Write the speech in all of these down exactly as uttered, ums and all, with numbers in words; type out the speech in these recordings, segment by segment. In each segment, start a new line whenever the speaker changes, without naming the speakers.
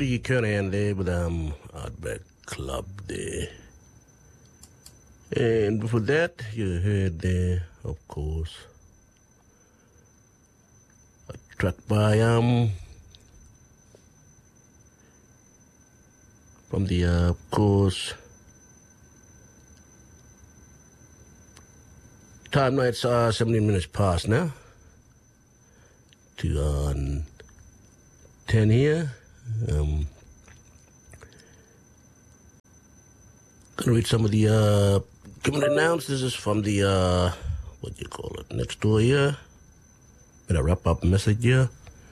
Lee Kernan there with um Outback Club there. And before that, you heard there, of course, a track by um from the uh, of course time now it's uh seventeen minutes past now to uh ten here. Um, gonna read some of the uh, community announcements. This is from the uh, what do you call it? Next door here. Bit a wrap up message here.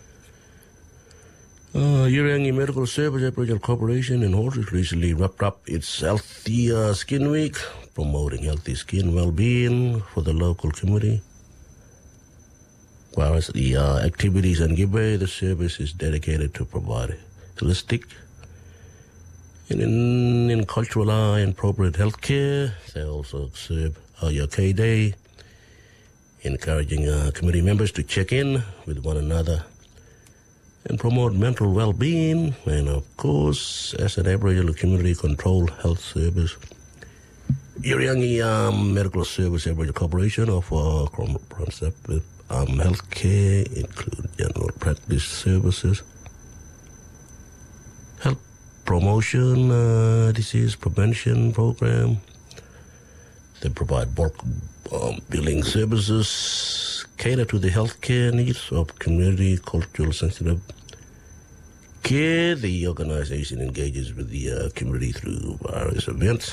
Uh, Uriangi Medical Service Aboriginal Corporation in Horses recently wrapped up its Healthy uh, Skin Week, promoting healthy skin well-being for the local community. Whereas the uh, activities and giveaway, the service is dedicated to provide holistic and in, in cultural eye and appropriate health care. They also observe Our K Day, encouraging uh, community members to check in with one another and promote mental well-being. And of course, as an Aboriginal community controlled health service, Uriangi um, Medical Service Aboriginal Corporation offer comprehensive Um, healthcare, include general practice services, health promotion, uh, disease prevention program. They provide bulk um, billing services, cater to the healthcare needs of community cultural sensitive care. The organization engages with the uh, community through various events.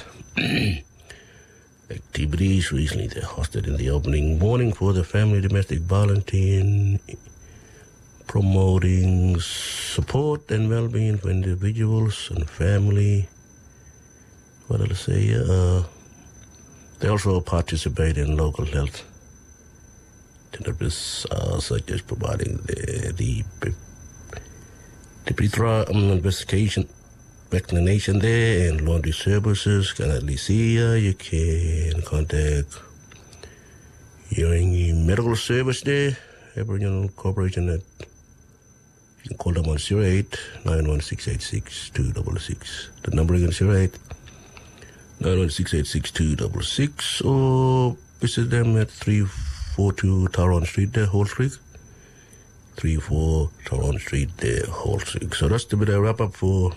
Activities. Recently they hosted in the opening morning for the family domestic violence team, promoting support and well-being for individuals and family. What did I say? Uh, they also participate in local health activities, uh, such as providing the the the pre-trial um, investigation, vaccination there, and laundry services. Can at least see uh, you can contact Uriangi Medical Service there, Aboriginal Corporation. At you can call them on zero eight nine one six eight six two six six. The number again zero eight nine one six eight six two six six, or visit them at three four two Tyrone Street there, Hall Creek. three four Tyrone Street there, Hall Creek. So that's the bit of wrap up for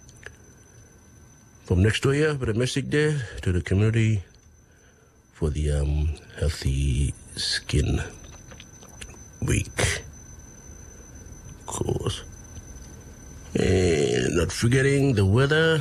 From next door here, with a message there to the community for the um, Healthy Skin Week, of course. And not forgetting the weather.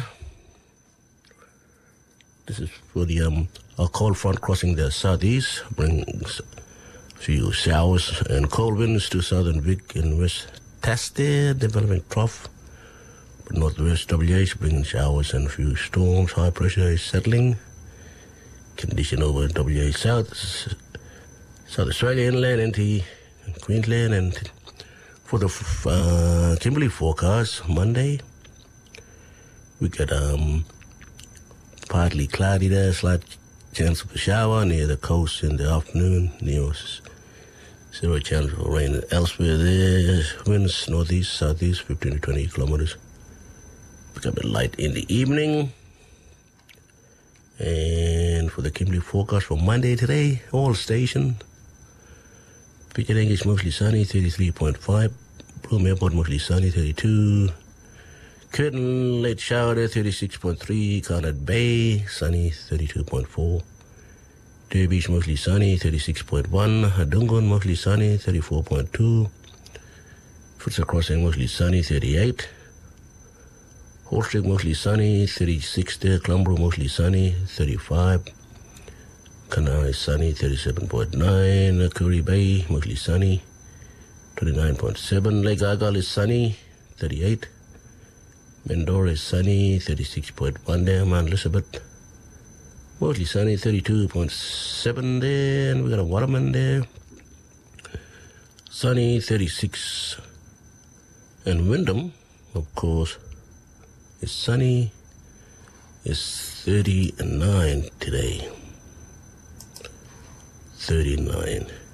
This is for the um, a cold front crossing the southeast, brings a few showers and cold winds to southern Vic and West Tasty, developing trough. Northwest W H bringing showers and a few storms. High pressure is settling. Condition over W H South, South Australia inland into Queensland. And for the uh, Kimberley forecast, Monday, we got um, partly cloudy there, slight chance of a shower near the coast in the afternoon. Near zero chance of rain elsewhere there. Winds northeast, southeast, fifteen to twenty kilometers. Become a light in the evening. And for the Kimberley forecast for Monday today, all station. Pidgin English mostly sunny, thirty-three point five. Broome Airport mostly sunny, thirty-two. Curtin late shower there, thirty-six point three. Garnet Bay sunny, thirty-two point four. Derby Beach mostly sunny, thirty-six point one. Dungon mostly sunny, thirty-four point two. Footscray Crossing mostly sunny, thirty-eight. Horse Creek mostly sunny, thirty-six there. Clumbro mostly sunny, thirty-five. Canary sunny, thirty-seven point nine. Curry Bay mostly sunny, twenty-nine point seven. Lake Argyle is sunny, thirty-eight. Mendora is sunny, thirty-six point one there. Mount Elizabeth mostly sunny, thirty-two point seven there. And we got a Waterman there, sunny, thirty-six. And Wyndham, of course, it's sunny. It's thirty-nine today. thirty-nine.